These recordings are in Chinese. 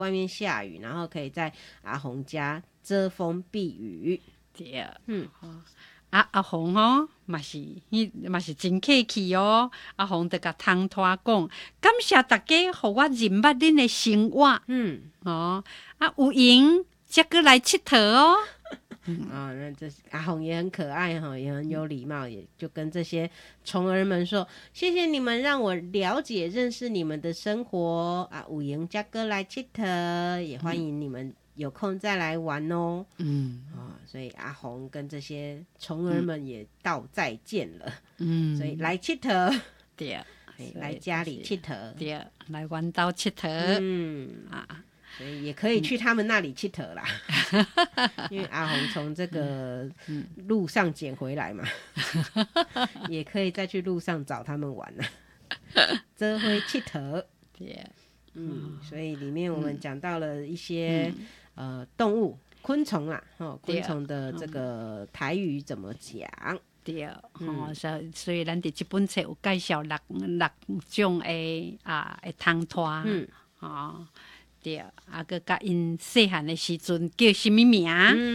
外面下雨，然后可以在阿红家遮风避雨。 对， 嗯， 阿红哦，嘛是真客气哦。阿红就甲汤拖讲，感谢大家，互我认捌恁的生活。哦，有闲才过来佚佗哦。 那这阿红也很可爱哈，也很有礼貌，也就跟这些虫儿们说：谢谢你们让我了解认识你们的生活啊！有闲才过来佚佗，也欢迎你们有空再来玩哦。所以阿红跟这些虫儿们也道再见了。所以来佚佗， 对， 来家里佚佗， 对，来阮兜佚佗。 所以也可以去他们那里佚佗啦。因为阿红从这个路上捡回来嘛，也可以再去路上找他们玩这会佚佗。 对， 所以里面我们讲到了一些动物、昆虫啦，昆虫的这个台语怎么讲？ 对，所以咱伫这本册有介绍六种的汤拖，对，佮甲因细汉的时阵叫什么名？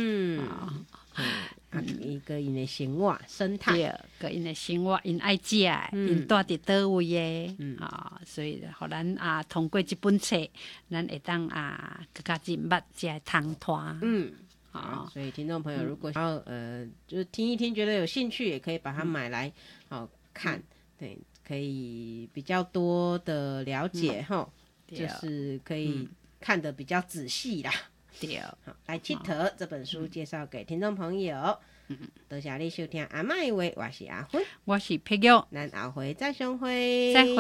一个因的生活生态， 对，佮因的生活，因爱食，因住伫倒位的，所以互咱通过这本册，咱会当佮较认捌这个汤拖。 好，所以听众朋友如果想要就是听一听，觉得有兴趣，也可以把它买来看，对，可以比较多的了解就是可以看得比较仔细啦。 对， 好，来佚佗这本书介绍给听众朋友。多谢你收听阿嬷的话，我是阿芬， 我是佩玉， 咱后回再相会。 再会。